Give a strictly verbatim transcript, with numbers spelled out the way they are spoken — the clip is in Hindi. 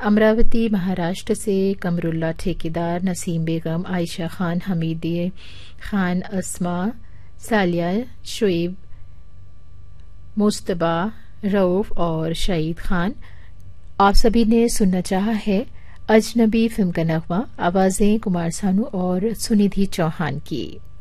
अमरावती महाराष्ट्र से कमरुल्ला ठेकेदार, नसीम बेगम, आयशा खान, हमीदी खान, अस्मा, सालिया, शुएब, मुस्तबा, रऊफ और शहीद खान, आप सभी ने सुनना चाहा है अजनबी फिल्म का नगमा, आवाजें कुमार सानू और सुनिधि चौहान की।